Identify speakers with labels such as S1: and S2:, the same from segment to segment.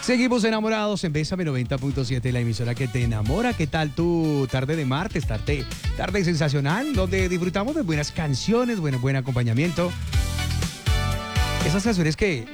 S1: Seguimos enamorados en Bésame 90.7, la emisora que te enamora. ¿Qué tal tu tarde de martes, tarde sensacional, donde disfrutamos de buenas canciones, buen acompañamiento? Esas canciones que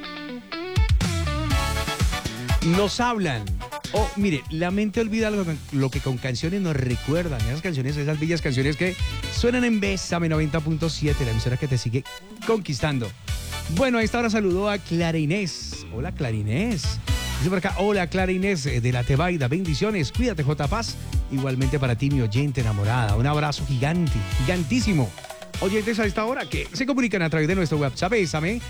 S1: nos hablan. Mire, la mente olvida lo que con canciones nos recuerdan. Esas canciones, esas bellas canciones que suenan en Bésame 90.7, la emisora que te sigue conquistando. Bueno, a esta hora saludo a Clara Inés. Hola, Clara Inés. Dice por acá, hola Clara Inés de la Tebaida, bendiciones, cuídate J. Paz, igualmente para ti mi oyente enamorada, un abrazo gigante, gigantísimo. Oyentes a esta hora que se comunican a través de nuestro WhatsApp, Bésame,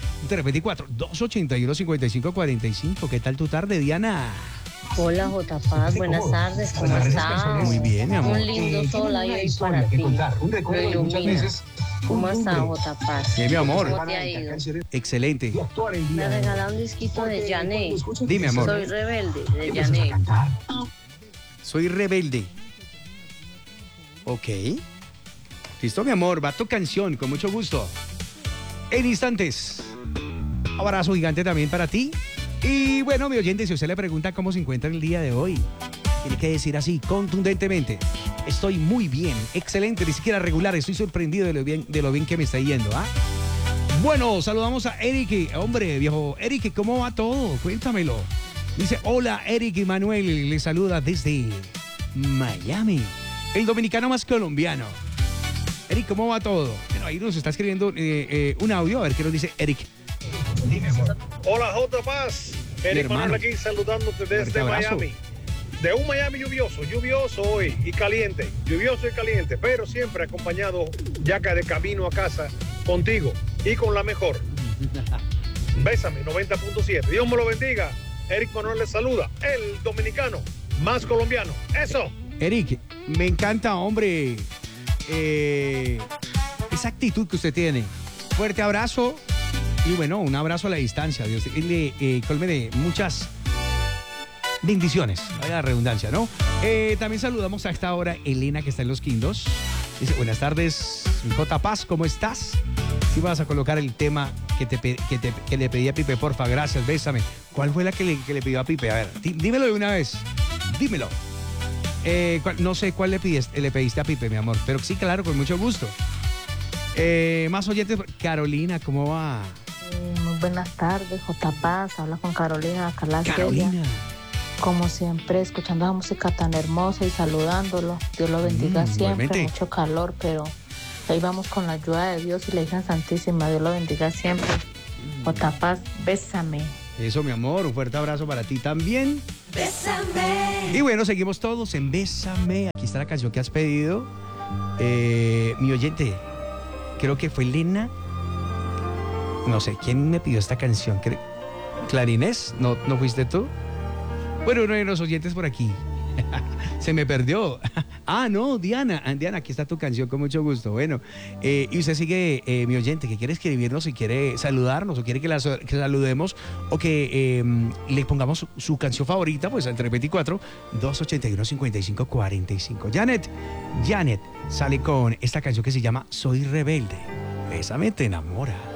S1: 324-281-5545, ¿qué tal tu tarde, Diana?
S2: Hola J. Paz, buenas tardes, ¿cómo estás?
S1: Muy bien, mi amor.
S2: Un lindo sol ahí hoy para ti, lo ilumina. ¿Cómo está J. Paz?
S1: Bien, mi amor.
S2: ¿Cómo te ha ido?
S1: Excelente.
S2: Me regalan un disquito de Janet.
S1: Dime, amor.
S2: Soy rebelde, de Janet.
S1: Soy rebelde. Ok. Listo, mi amor, va tu canción, con mucho gusto. En instantes. Abrazo gigante también para ti. Y bueno, mi oyente, si usted le pregunta cómo se encuentra el día de hoy, tiene que decir así, contundentemente: estoy muy bien, excelente, ni siquiera regular, estoy sorprendido de lo bien que me está yendo, ¿ah? Bueno, saludamos a Eric, hombre, viejo. Eric, ¿cómo va todo? Cuéntamelo. Dice, hola, Eric y Manuel, le saluda desde Miami, el dominicano más colombiano. Eric, ¿cómo va todo? Bueno, ahí nos está escribiendo un audio, a ver qué nos dice Eric. Dime, amor.
S3: Hola, J. Paz. Eric Manuel aquí saludándote desde Miami. De un Miami lluvioso hoy y caliente, lluvioso y caliente, pero siempre acompañado ya que de camino a casa contigo y con la mejor. Bésame 90.7. Dios me lo bendiga. Eric Manuel le saluda, el dominicano más colombiano. Eso.
S1: Eric, me encanta, hombre, esa actitud que usted tiene. Fuerte abrazo y bueno, un abrazo a la distancia. Dios le colme de muchas bendiciones, vaya la redundancia, ¿no? También saludamos a esta hora Elena, que está en Los Quindos. Dice, buenas tardes, J. Paz, ¿cómo estás? Si vas a colocar el tema que le pedí a Pipe, porfa, gracias, bésame. ¿Cuál fue la que le pidió a Pipe? A ver, dímelo de una vez, dímelo. No sé cuál le pediste a Pipe, mi amor, pero sí, claro, con mucho gusto. Más oyentes, Carolina, ¿cómo va?
S4: Muy buenas tardes, J. Paz, habla con Carolina,
S1: Carolina.
S4: Como siempre, escuchando esa música tan hermosa y saludándolo. Dios lo bendiga siempre.
S1: Igualmente.
S4: Mucho calor, pero ahí vamos con la ayuda de Dios y la Virgen Santísima. Dios lo bendiga siempre. J. Paz, bésame.
S1: Eso, mi amor, un fuerte abrazo para ti también.
S5: Bésame.
S1: Y bueno, seguimos todos en Bésame. Aquí está la canción que has pedido. Mi oyente, creo que fue Lena. No sé, ¿quién me pidió esta canción? ¿Clarinés? ¿No fuiste tú? Bueno, uno de los oyentes por aquí. Se me perdió. No, Diana. Diana, aquí está tu canción, con mucho gusto. Bueno, y usted sigue, mi oyente, que quiere escribirnos y quiere saludarnos, o quiere que saludemos, o que le pongamos su canción favorita, pues al 324-281-5545. Janet sale con esta canción que se llama Soy Rebelde. Bésame, te enamora.